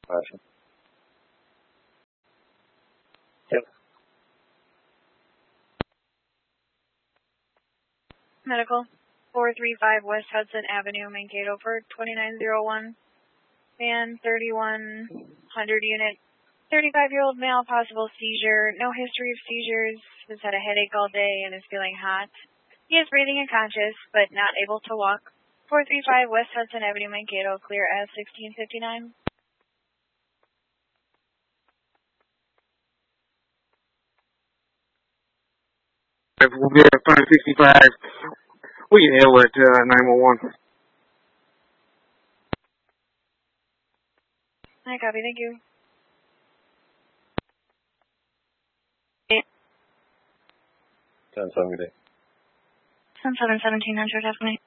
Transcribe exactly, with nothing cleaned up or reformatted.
Gotcha. Yep. Medical, four three five West Hudson Avenue, Mankato for twenty-nine oh one. Van, thirty-one hundred unit. thirty-five-year-old male, possible seizure. No history of seizures. Has had a headache all day and is feeling hot. He is breathing and conscious, but not able to walk. four three five West Hudson Avenue, Mankato, clear as sixteen fifty-nine. We'll be at five sixty-five. We can hail it uh, nine one one. I copy, thank you. ten seventy. ten seven seventeen hundred, definitely.